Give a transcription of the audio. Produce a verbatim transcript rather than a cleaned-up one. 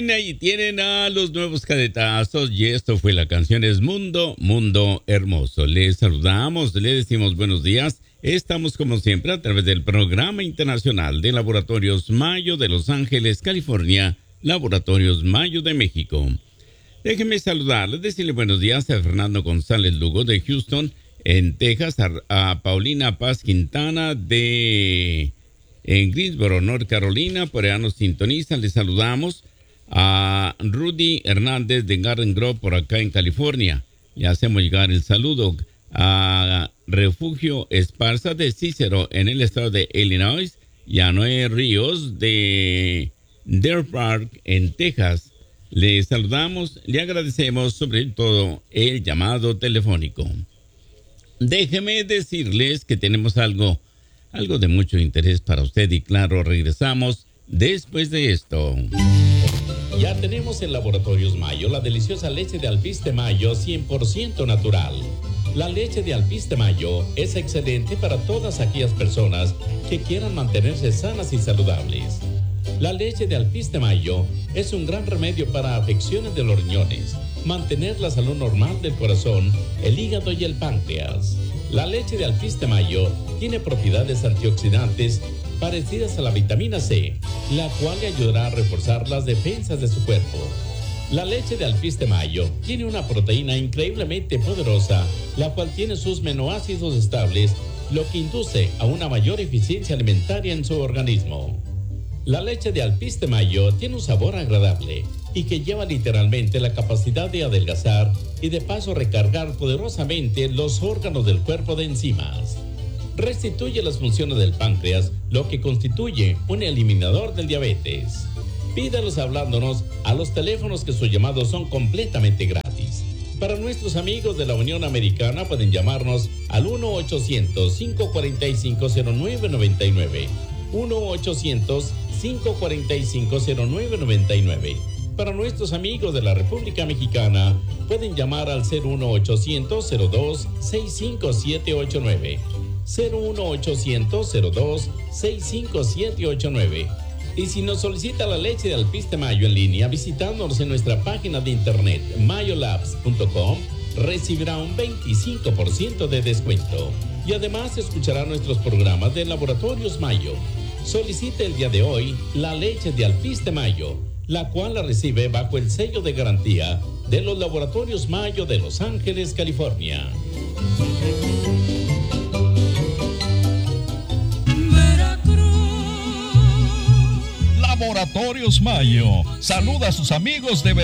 bien, ahí tienen a los nuevos cadetazos y esto fue la canción Es Mundo, Mundo Hermoso. Les saludamos, les decimos buenos días. Estamos como siempre a través del Programa Internacional de Laboratorios Mayo de Los Ángeles, California, Laboratorios Mayo de México. Déjenme saludarles, decirle buenos días a Fernando González Lugo de Houston, en Texas, a, a Paulina Paz Quintana de en Greensboro, North Carolina, por allá nos sintonizan. Les saludamos a Rudy Hernández de Garden Grove por acá en California. Le hacemos llegar el saludo a Refugio Esparza de Cícero en el estado de Illinois y a Noé Ríos de Deer Park en Texas. Le saludamos, le agradecemos sobre todo el llamado telefónico. Déjeme decirles que tenemos algo, algo de mucho interés para usted y claro, regresamos después de esto. Ya tenemos en Laboratorios Mayo la deliciosa leche de Alpiste Mayo cien por ciento natural. La leche de Alpiste Mayo es excelente para todas aquellas personas que quieran mantenerse sanas y saludables. La leche de Alpiste Mayo es un gran remedio para afecciones de los riñones, mantener la salud normal del corazón, el hígado y el páncreas. La leche de Alpiste Mayo tiene propiedades antioxidantes parecidas a la vitamina C, la cual le ayudará a reforzar las defensas de su cuerpo. La leche de Alpiste Mayo tiene una proteína increíblemente poderosa, la cual tiene sus aminoácidos estables, lo que induce a una mayor eficiencia alimentaria en su organismo. La leche de Alpiste Mayo tiene un sabor agradable y que lleva literalmente la capacidad de adelgazar y de paso recargar poderosamente los órganos del cuerpo de enzimas. Restituye las funciones del páncreas, lo que constituye un eliminador del diabetes. Pídalos hablándonos a los teléfonos que sus llamados son completamente gratis. Para nuestros amigos de la Unión Americana pueden llamarnos al uno ochocientos, cinco cuatro cinco, cero nueve nueve nueve. uno ochocientos, cinco cuatro cinco, cero nueve nueve nueve. Para nuestros amigos de la República Mexicana pueden llamar al cero uno ochocientos, cero dos, seis cinco siete ocho nueve. cero uno ochocientos, cero dos, seis cinco siete ocho nueve. Y si nos solicita la leche de Alpiste Mayo en línea visitándonos en nuestra página de internet mayolabs punto com, recibirá un veinticinco por ciento de descuento. Y además escuchará nuestros programas de Laboratorios Mayo. Solicite el día de hoy la leche de Alpiste Mayo, la cual la recibe bajo el sello de garantía de los Laboratorios Mayo de Los Ángeles, California. Laboratorios Mayo saluda a sus amigos de